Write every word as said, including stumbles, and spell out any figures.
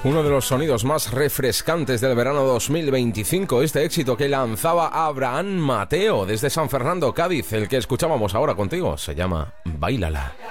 Uno de los sonidos más refrescantes del verano dos mil veinticinco, este éxito que lanzaba Abraham Mateo desde San Fernando, Cádiz, el que escuchábamos ahora contigo, se llama Báilala.